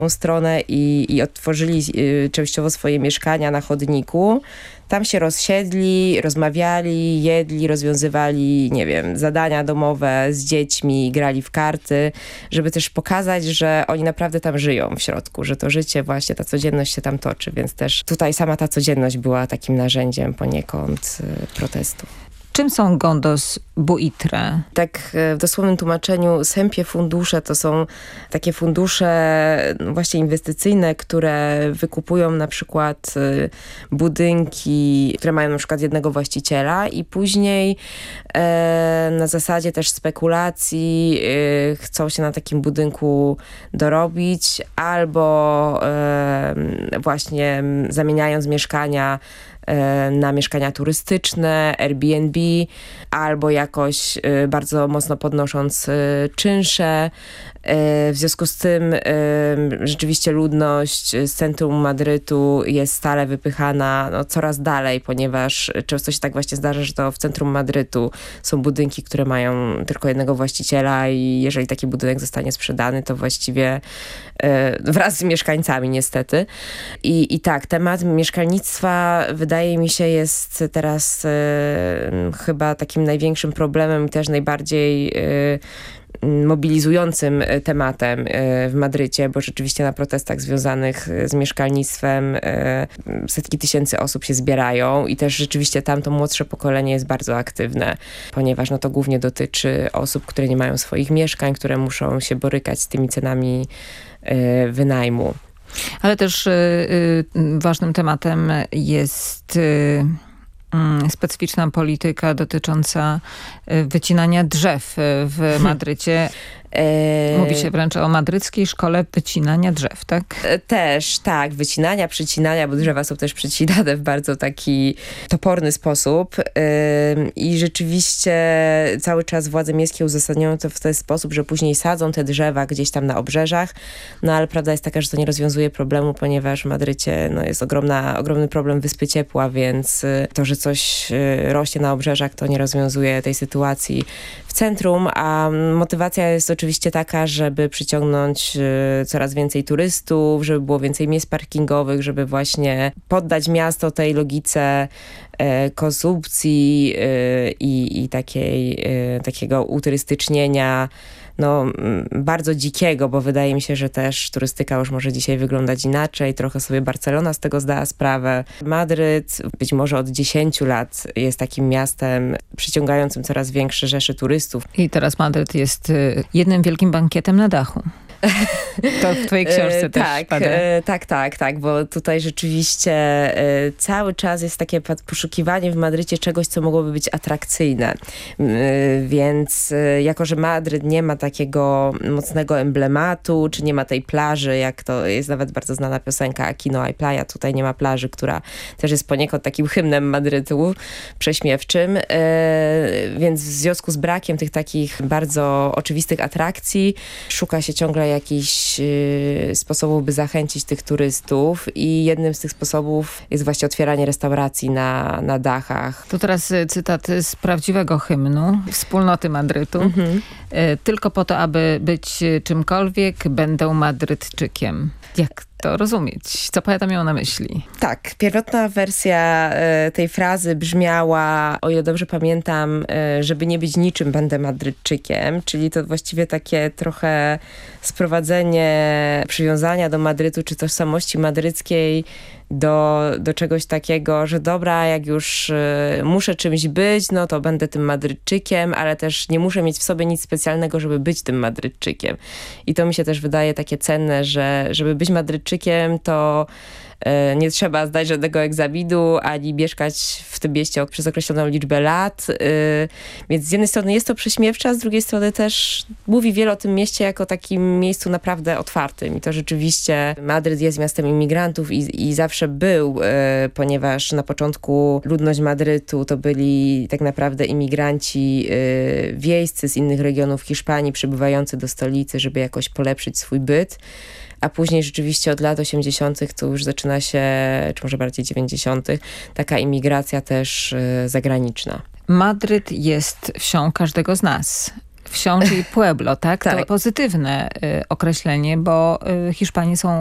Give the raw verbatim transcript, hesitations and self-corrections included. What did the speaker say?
stronę i, i otworzyli y, częściowo swoje mieszkania na chodniku. Tam się rozsiedli, rozmawiali, jedli, rozwiązywali, nie wiem, zadania domowe z dziećmi, grali w karty, żeby też pokazać, że oni naprawdę tam żyją w środku, że to życie właśnie, ta codzienność się tam toczy, więc też tutaj sama ta codzienność była takim narzędziem poniekąd y, protestu. Czym są Gondos Buitre? Tak w dosłownym tłumaczeniu sępie fundusze to są takie fundusze właśnie inwestycyjne, które wykupują na przykład budynki, które mają na przykład jednego właściciela i później e, na zasadzie też spekulacji e, chcą się na takim budynku dorobić albo e, właśnie zamieniając mieszkania na mieszkania turystyczne, Airbnb, albo jakoś bardzo mocno podnosząc czynsze. W związku z tym rzeczywiście ludność z centrum Madrytu jest stale wypychana no, coraz dalej, ponieważ często się tak właśnie zdarza, że to w centrum Madrytu są budynki, które mają tylko jednego właściciela i jeżeli taki budynek zostanie sprzedany, to właściwie wraz z mieszkańcami niestety. I, i tak, temat mieszkalnictwa wydaje mi się jest teraz chyba takim największym problemem i też najbardziej mobilizującym tematem w Madrycie, bo rzeczywiście na protestach związanych z mieszkalnictwem setki tysięcy osób się zbierają i też rzeczywiście tam to młodsze pokolenie jest bardzo aktywne, ponieważ no to głównie dotyczy osób, które nie mają swoich mieszkań, które muszą się borykać z tymi cenami wynajmu. Ale też y, y, ważnym tematem jest y, y, specyficzna polityka dotycząca y, wycinania drzew w Madrycie. Mówi się wręcz o madryckiej szkole wycinania drzew, tak? Też, tak. Wycinania, przycinania, bo drzewa są też przycinane w bardzo taki toporny sposób. I rzeczywiście cały czas władze miejskie uzasadniają to w ten sposób, że później sadzą te drzewa gdzieś tam na obrzeżach. No ale prawda jest taka, że to nie rozwiązuje problemu, ponieważ w Madrycie no, jest ogromna, ogromny problem wyspy ciepła, więc to, że coś rośnie na obrzeżach, to nie rozwiązuje tej sytuacji w centrum, a motywacja jest oczywiście taka, żeby przyciągnąć y, coraz więcej turystów, żeby było więcej miejsc parkingowych, żeby właśnie poddać miasto tej logice y, konsumpcji y, i, i takiej, y, takiego uturystycznienia no, bardzo dzikiego, bo wydaje mi się, że też turystyka już może dzisiaj wyglądać inaczej. Trochę sobie Barcelona z tego zdała sprawę. Madryt być może od dziesięciu lat jest takim miastem przyciągającym coraz większe rzesze turystów. I teraz Madryt jest jednym wielkim bankietem na dachu. To w twojej książce też tak, pada. Tak, tak, tak, bo tutaj rzeczywiście cały czas jest takie poszukiwanie w Madrycie czegoś, co mogłoby być atrakcyjne. Więc jako, że Madryt nie ma takiego mocnego emblematu, czy nie ma tej plaży, jak to jest nawet bardzo znana piosenka Aquí no hay playa, tutaj nie ma plaży, która też jest poniekąd takim hymnem Madrytu prześmiewczym. Więc w związku z brakiem tych takich bardzo oczywistych atrakcji szuka się ciągle jakichś y, sposobów, by zachęcić tych turystów i jednym z tych sposobów jest właśnie otwieranie restauracji na, na dachach. To teraz cytat z prawdziwego hymnu Wspólnoty Madrytu. Mhm. Y, tylko po to, aby być czymkolwiek, będę Madrytczykiem. Jak to rozumieć? Co poeta miał na myśli? Tak, pierwotna wersja e, tej frazy brzmiała, o ile dobrze pamiętam, e, żeby nie być niczym, będę Madrytczykiem, czyli to właściwie takie trochę sprowadzenie przywiązania do Madrytu, czy tożsamości madryckiej do, do czegoś takiego, że dobra, jak już y, muszę czymś być, no to będę tym Madrytczykiem, ale też nie muszę mieć w sobie nic specjalnego, żeby być tym Madrytczykiem. I to mi się też wydaje takie cenne, że żeby być Madrytczykiem, to y, nie trzeba zdać żadnego egzaminu, ani mieszkać w tym mieście przez określoną liczbę lat. Y, więc z jednej strony jest to prześmiewcze, a z drugiej strony też mówi wiele o tym mieście jako takim miejscu naprawdę otwartym. I to rzeczywiście Madryt jest miastem imigrantów i, i zawsze był, y, ponieważ na początku ludność Madrytu to byli tak naprawdę imigranci y, wiejscy z innych regionów Hiszpanii, przybywający do stolicy, żeby jakoś polepszyć swój byt. A później rzeczywiście od lat osiemdziesiątych to już zaczyna się, czy może bardziej dziewięćdziesiątych, taka imigracja też y, zagraniczna. Madryt jest wsią każdego z nas. wsią, czyli pueblo, tak? Tak. To pozytywne y, określenie, bo y, Hiszpanie są